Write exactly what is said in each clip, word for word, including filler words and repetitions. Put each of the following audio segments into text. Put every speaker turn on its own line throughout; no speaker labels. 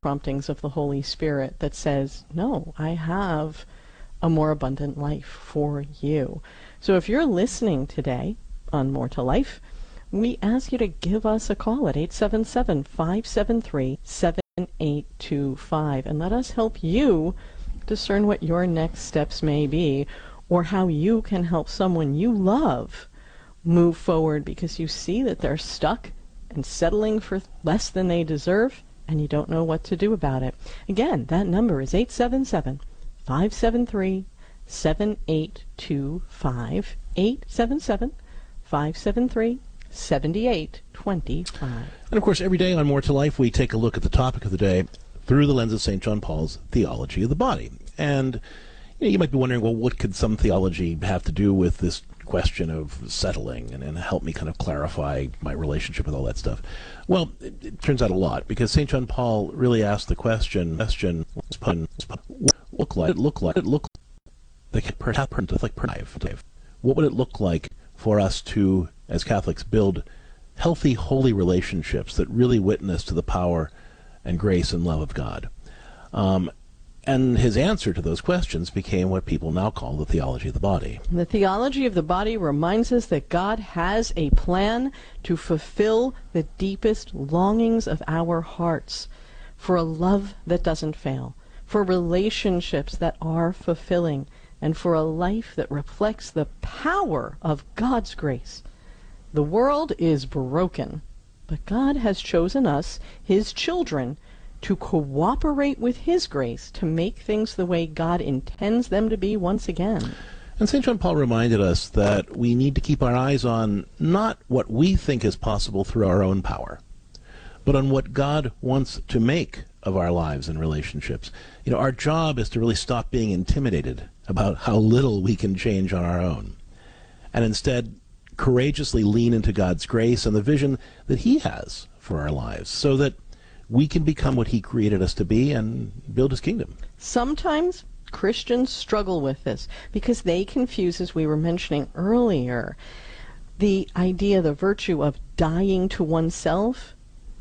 promptings of the Holy Spirit that says, no, I have a more abundant life for you. So if you're listening today on More to Life, we ask you to give us a call at eight seven seven, five seven three, seven eight two five and let us help you discern what your next steps may be, or how you can help someone you love move forward because you see that they're stuck and settling for less than they deserve, and you don't know what to do about it. Again, that number is eight seven seven, five seven three, seven eight two five, eight seven seven, five seven three, seven eight two five.
And of course, every day on More to Life, we take a look at the topic of the day through the lens of Saint John Paul's theology of the body. And you know, you might be wondering, well, what could some theology have to do with this question of settling, and, and help me kind of clarify my relationship with all that stuff? Well, it, it turns out a lot, because Saint John Paul really asked the question, question what look like, it look like, it look like, what would it look like for us to, as Catholics, build healthy, holy relationships that really witness to the power and grace and love of God? Um, And his answer to those questions became what people now call the theology of the body.
The theology of the body reminds us that God has a plan to fulfill the deepest longings of our hearts, for a love that doesn't fail, for relationships that are fulfilling, and for a life that reflects the power of God's grace. The world is broken, but God has chosen us, his children, to cooperate with his grace to make things the way God intends them to be once again.
And Saint John Paul reminded us that we need to keep our eyes on not what we think is possible through our own power, but on what God wants to make of our lives and relationships. You know, our job is to really stop being intimidated about how little we can change on our own, and instead courageously lean into God's grace and the vision that he has for our lives, so that we can become what he created us to be and build his kingdom.
Sometimes Christians struggle with this because they confuse, as we were mentioning earlier, the idea, the virtue of dying to oneself,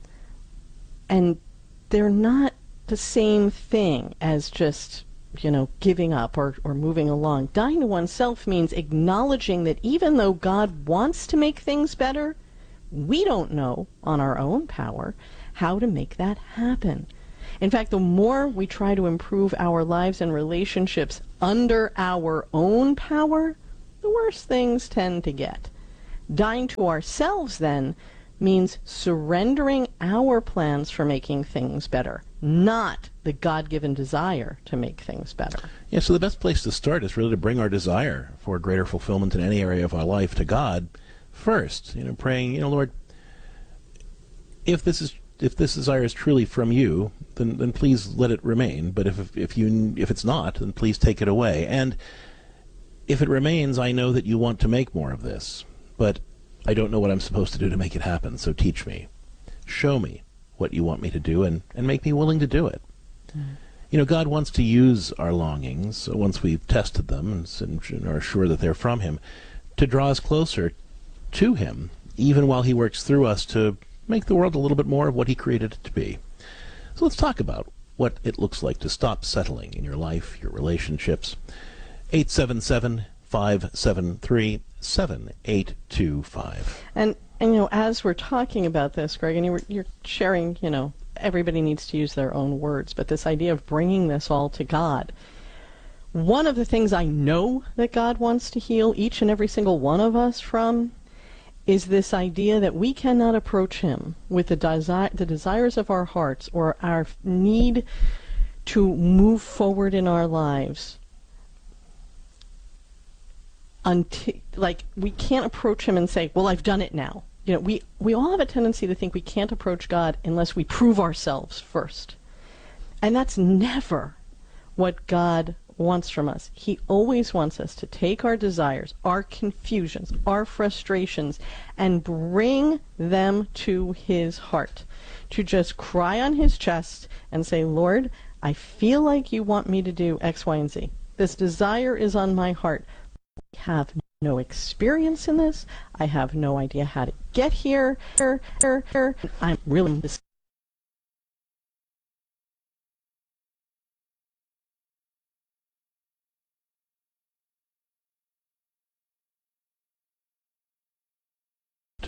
and they're not the same thing as just, you know, giving up or, or moving along. Dying to oneself means acknowledging that even though God wants to make things better, we don't know on our own power how to make that happen. In fact, the more we try to improve our lives and relationships under our own power, the worse things tend to get. Dying to ourselves, then, means surrendering our plans for making things better, not the God-given desire to make things better.
Yeah, so the best place to start is really to bring our desire for greater fulfillment in any area of our life to God first. You know, praying, you know, Lord, if this is if this desire is truly from you, then then please let it remain. But if if you if it's not, then please take it away. And if it remains, I know that you want to make more of this, but I don't know what I'm supposed to do to make it happen. So teach me, show me what you want me to do, and and make me willing to do it. Mm. You know, God wants to use our longings once we've tested them and, and are sure that they're from him, to draw us closer to him, even while he works through us to make the world a little bit more of what he created it to be. So let's talk about what it looks like to stop settling in your life, your relationships. eight seven seven, five seven three, seven eight two five.
And, and, you know, as we're talking about this, Greg, and you're, you're sharing, you know, everybody needs to use their own words, but this idea of bringing this all to God. One of the things I know that God wants to heal each and every single one of us from is this idea that we cannot approach him with the, desi- the desires of our hearts or our need to move forward in our lives. Until, like, we can't approach him and say, well, I've done it now. You know, we, we all have a tendency to think we can't approach God unless we prove ourselves first. And that's never what God wants from us. He always wants us to take our desires, our confusions, our frustrations, and bring them to his heart. To just cry on his chest and say, Lord, I feel like you want me to do X, Y, and Z. This desire is on my heart. I have no experience in this. I have no idea how to get here. I'm really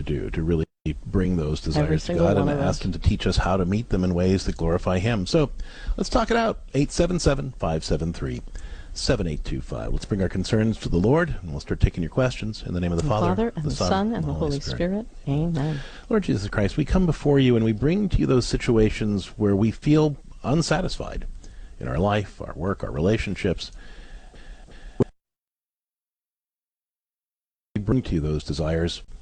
to do, to really bring those desires to
single
God
one
and
of
ask
us.
Him to teach us how to meet them in ways that glorify Him. So let's talk it out. eight seven seven, five seven three, seven eight two five. Let's bring our concerns to the Lord, and we'll start taking your questions in the name of the,
The
Father,
Father, and the Son, and the Holy
Spirit.
Spirit. Amen.
Lord Jesus Christ, we come before you and we bring to you those situations where we feel unsatisfied in our life, our work, our relationships. We bring to you those desires